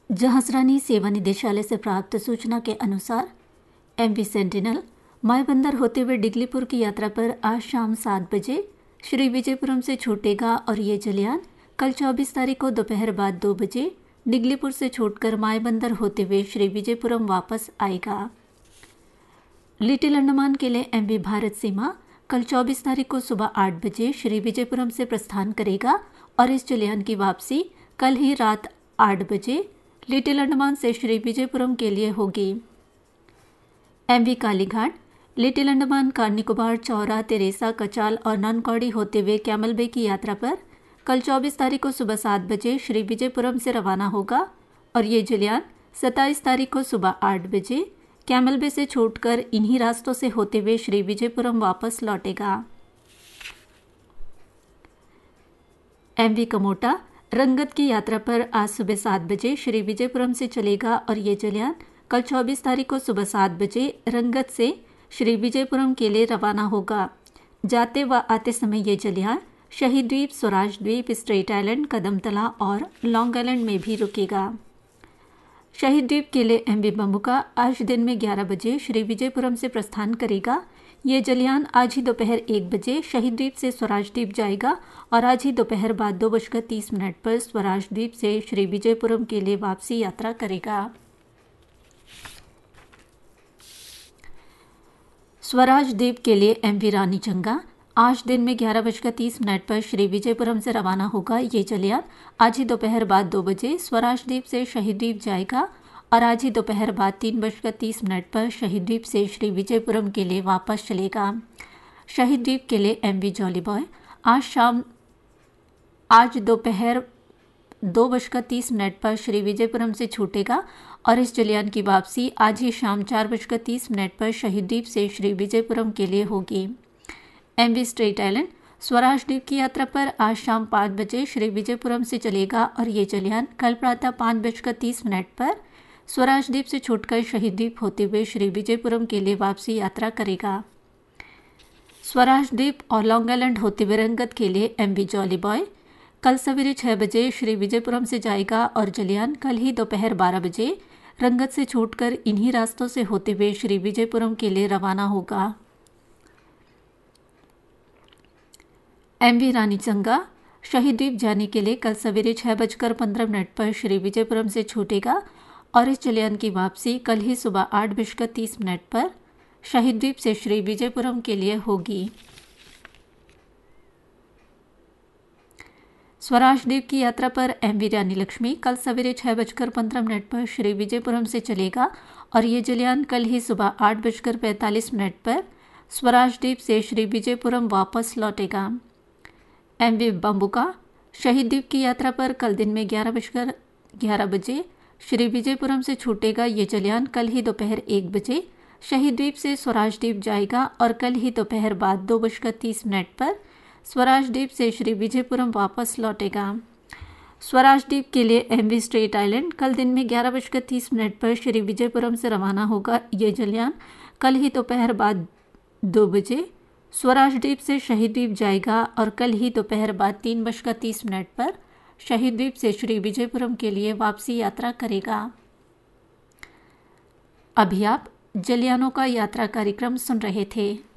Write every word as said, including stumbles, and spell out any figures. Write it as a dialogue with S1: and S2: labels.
S1: जहाजरानी सेवा निदेशालय से प्राप्त सूचना के अनुसार एमवी सेंटिनल मायबंदर होते हुए डिगलीपुर की यात्रा पर आज शाम सात बजे श्री विजयपुरम से छूटेगा और ये जलयान कल चौबीस तारीख को दोपहर बाद दो बजे डिगलीपुर से छूटकर मायबंदर होते हुए श्री विजयपुरम वापस आएगा। लिटिल अंडमान के लिए एमवी भारत सीमा कल चौबीस तारीख को सुबह आठ बजे श्री विजयपुरम से प्रस्थान करेगा और इस जलयान की वापसी कल ही रात आठ बजे लिटिल अंडमान से श्री विजयपुरम के लिए होगी। MV Kalighat little Andaman car Nicobar Chaura Teresa कचाल और ननकौड़ी होते हुए कैमल बे की यात्रा पर कल चौबीस तारीख को सुबह सात बजे श्री विजयपुरम से रवाना होगा और ये जलयान सत्ताईस तारीख को सुबह आठ बजे कैमल बे से छूटकर इन्हीं रास्तों से होते हुए श्री विजयपुरम वापस लौटेगा। एमवी कमोटा रंगत की यात्रा पर आज सुबह सात बजे श्री विजयपुरम से चलेगा और ये जलयान कल चौबीस तारीख को सुबह सात बजे रंगत से श्री विजयपुरम के लिए रवाना होगा। जाते व आते समय ये जलयान शहीद द्वीप, स्वराज द्वीप, स्ट्रेट आइलैंड, कदमतला और लॉन्ग आइलैंड में भी रुकेगा। शहीद द्वीप के लिए एमवी बम्बुका आज दिन में ग्यारह बजे श्री विजयपुरम से प्रस्थान करेगा। ये जलयान आज ही दोपहर एक बजे शहीद द्वीप से स्वराज द्वीप जाएगा और आज ही दोपहर बाद दो बजकर तीस मिनट पर स्वराज द्वीप से श्री विजयपुरम के लिए वापसी यात्रा करेगा। स्वराज द्वीप के लिए एमवी रानी चंगा आज दिन में ग्यारह बजकर तीस मिनट पर श्री विजयपुरम से रवाना होगा। ये जलयान आज ही दोपहर बाद दो बजे स्वराज द्वीप से शहीद द्वीप जाएगा और आज ही दोपहर बाद तीन बजकर तीस मिनट पर शहीद द्वीप से श्री विजयपुरम के लिए वापस चलेगा। शहीद द्वीप के लिए एमवी जॉली बॉय आज शाम आज दोपहर दो बजकर तीस मिनट पर श्री विजयपुरम से छूटेगा और इस जलयान की वापसी आज ही शाम चार बजकर तीस मिनट पर शहीद द्वीप से श्री विजयपुरम के लिए होगी। एमवी स्ट्रेट आइलैंड स्वराज द्वीप की यात्रा पर आज शाम पाँच बजे श्री विजयपुरम से चलेगा और ये जलयान कल प्रातः पाँच बजकर तीस मिनट पर स्वराज द्वीप से छूटकर शहीद द्वीप होते हुए श्री विजयपुरम के लिए वापसी यात्रा करेगा। स्वराज द्वीप और लॉन्ग आइलैंड होते हुए रंगत के लिए एमवी जॉली बॉय कल सवेरे छः बजे श्री विजयपुरम से जाएगा और जलयान कल ही दोपहर बारह बजे रंगत से छूटकर इन्हीं रास्तों से होते हुए श्री विजयपुरम के लिए रवाना होगा। एमवी रानी चंगा शहीद द्वीप जाने के लिए कल सवेरे छः बजकर पंद्रह मिनट पर श्री विजयपुरम से छूटेगा और इस जलयान की वापसी कल ही सुबह आठ बजकर तीस मिनट पर शहीद द्वीप से श्री विजयपुरम के लिए होगी। स्वराज द्वीप की यात्रा पर एमवी रानी लक्ष्मी कल सवेरे छः बजकर पंद्रह मिनट पर श्री विजयपुरम से चलेगा और ये जलयान कल ही सुबह आठ बजकर पैंतालीस मिनट पर स्वराज द्वीप से श्री विजयपुरम वापस लौटेगा। एमवी बम्बुका शहीद द्वीप की यात्रा पर कल दिन में ग्यारह बजकर ग्यारह बजे श्री विजयपुरम से छूटेगा। ये जलयान कल ही दोपहर एक बजे शहीद द्वीप से स्वराज द्वीप जाएगा और कल ही दोपहर बाद दो बजकर तीस मिनट पर स्वराज द्वीप से श्री विजयपुरम वापस लौटेगा। स्वराज द्वीप के लिए एमवी स्ट्रेट आइलैंड कल दिन में ग्यारह बजकर तीस मिनट पर श्री विजयपुरम से रवाना होगा। ये जलयान कल ही दोपहर बाद दो बजे स्वराज द्वीप से शहीद द्वीप जाएगा और कल ही दोपहर बाद तीन बजकर तीस मिनट पर शहीद द्वीप से श्री विजयपुरम के लिए वापसी यात्रा करेगा। अभी आप जलयानों का यात्रा कार्यक्रम सुन रहे थे।